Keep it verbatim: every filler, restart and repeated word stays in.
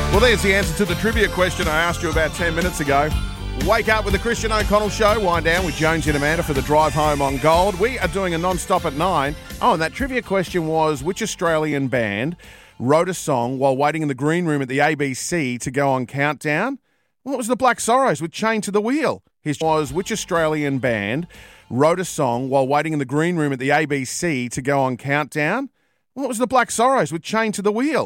Well, there's the answer to the trivia question I asked you about ten minutes ago. Wake up with the Christian O'Connell Show. Wind down with Jonesy and Amanda for the drive home on Gold. We are doing a non-stop at nine. Oh, and that trivia question was, which Australian band wrote a song while waiting in the green room at the A B C to go on Countdown? Well, it was the Black Sorrows with Chained to the Wheel. His was, which Australian band wrote a song while waiting in the green room at the A B C to go on Countdown? Well, it was the Black Sorrows with Chained to the Wheel.